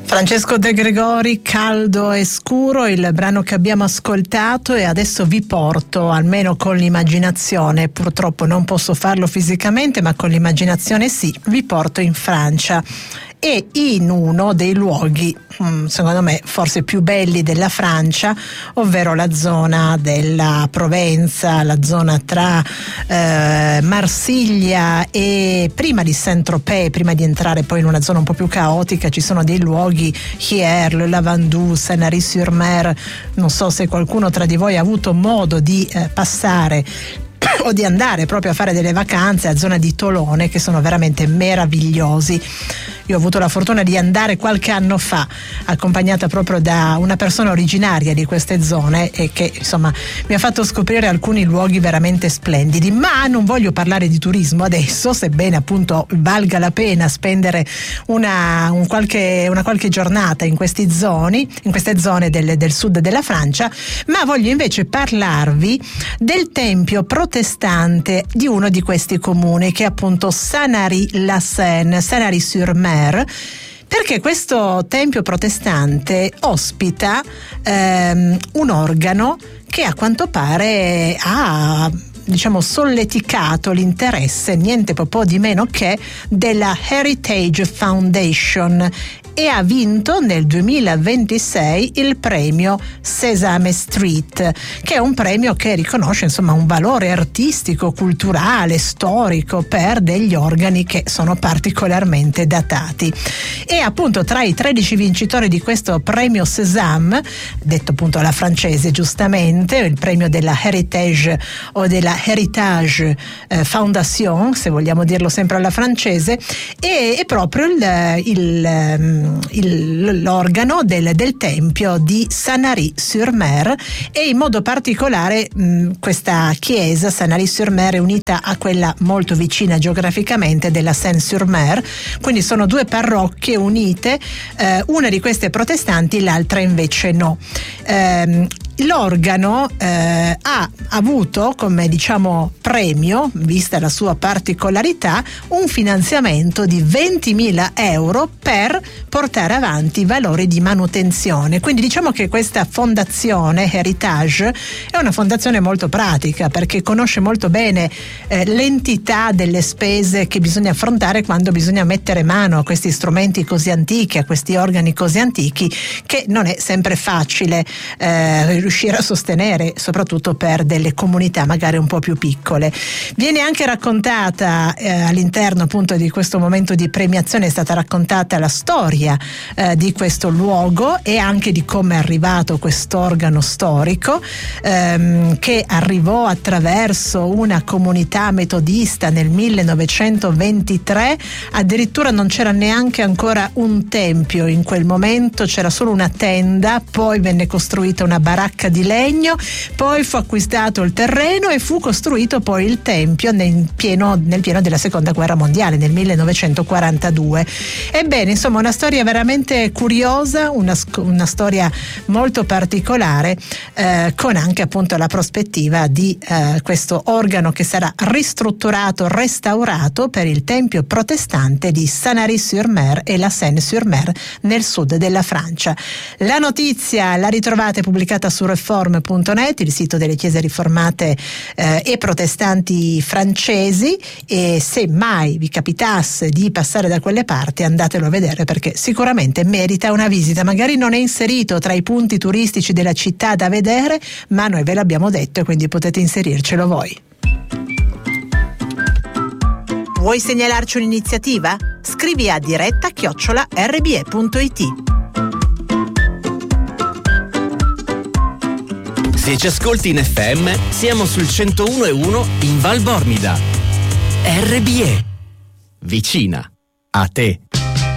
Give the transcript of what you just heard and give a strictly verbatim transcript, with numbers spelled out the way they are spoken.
Francesco De Gregori, Caldo e scuro, il brano che abbiamo ascoltato, e adesso vi porto, almeno con l'immaginazione, purtroppo non posso farlo fisicamente, ma con l'immaginazione sì, vi porto in Francia e in uno dei luoghi, secondo me, forse più belli della Francia, ovvero la zona della Provenza, la zona tra eh, Marsiglia e prima di Saint-Tropez, prima di entrare poi in una zona un po' più caotica. Ci sono dei luoghi, Hyères, Le Lavandou, Sanary-sur-Mer. Non so se qualcuno tra di voi ha avuto modo di eh, passare o di andare proprio a fare delle vacanze a zona di Tolone, che sono veramente meravigliosi. Io ho avuto la fortuna di andare qualche anno fa, accompagnata proprio da una persona originaria di queste zone, e che insomma mi ha fatto scoprire alcuni luoghi veramente splendidi. Ma non voglio parlare di turismo adesso, sebbene appunto valga la pena spendere una, un qualche, una qualche giornata in questi zoni, in queste zone del, del sud della Francia, ma voglio invece parlarvi del tempio protestante di uno di questi comuni, che è appunto Sanary-la-Seine, Sanary-sur-Mer, perché questo tempio protestante ospita ehm, un organo che a quanto pare ha, diciamo, solleticato l'interesse niente po' di meno che della Heritage Foundation, e ha vinto nel duemilaventisei il premio Sesame Street, che è un premio che riconosce insomma un valore artistico, culturale, storico per degli organi che sono particolarmente datati. E appunto tra i tredici vincitori di questo premio Sesame, detto appunto alla francese giustamente, il premio della Heritage o della Heritage eh, Foundation, se vogliamo dirlo sempre alla francese, è, è proprio il, il Il, l'organo del, del tempio di Sanary-sur-Mer, e in modo particolare mh, questa chiesa Sanary-sur-Mer è unita a quella molto vicina geograficamente della Seine-sur-Mer, quindi sono due parrocchie unite, eh, una di queste protestanti, l'altra invece no. Eh, L'organo eh, ha avuto come, diciamo, premio, vista la sua particolarità, un finanziamento di ventimila euro per portare avanti i valori di manutenzione. Quindi diciamo che questa fondazione Heritage è una fondazione molto pratica, perché conosce molto bene eh, l'entità delle spese che bisogna affrontare quando bisogna mettere mano a questi strumenti così antichi, a questi organi così antichi, che non è sempre facile eh, riuscire a sostenere, soprattutto per delle comunità magari un po' più piccole. Viene anche raccontata eh, all'interno appunto di questo momento di premiazione, è stata raccontata la storia eh, di questo luogo e anche di come è arrivato quest'organo storico ehm, che arrivò attraverso una comunità metodista nel millenovecentoventitré. Addirittura non c'era neanche ancora un tempio in quel momento, c'era solo una tenda, poi venne costruita una baracca di legno, poi fu acquistato il terreno e fu costruito poi il tempio nel pieno, nel pieno della seconda guerra mondiale, nel millenovecentoquarantadue. Ebbene, insomma, una storia veramente curiosa, una, una storia molto particolare, eh, con anche appunto la prospettiva di eh, questo organo che sarà ristrutturato, restaurato per il tempio protestante di Sanary-sur-Mer e la Seine-sur-Mer nel sud della Francia. La notizia la ritrovate pubblicata su reform punto net, il sito delle chiese riformate eh, e protestanti francesi, e se mai vi capitasse di passare da quelle parti andatelo a vedere, perché sicuramente merita una visita. Magari non è inserito tra i punti turistici della città da vedere, ma noi ve l'abbiamo detto e quindi potete inserircelo voi. Vuoi segnalarci un'iniziativa? Scrivi a diretta chiocciola erre bi e punto it. Se ci ascolti in effe emme, siamo sul centouno e uno in Val Bormida. erre bi e, vicina a te.